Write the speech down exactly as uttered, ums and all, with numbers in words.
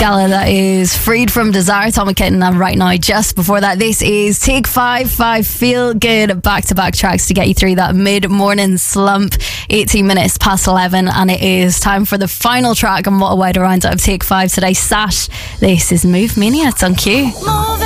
Gala, that is Freed from Desire, Tommy Kitten, and right now, just before that, this is Take Five, Five Feel Good, back-to-back tracks to get you through that mid-morning slump. eighteen minutes past eleven, and it is time for the final track on What a Wider Roundup of Take Five today. Sash, this is Move Mania, it's on cue. Move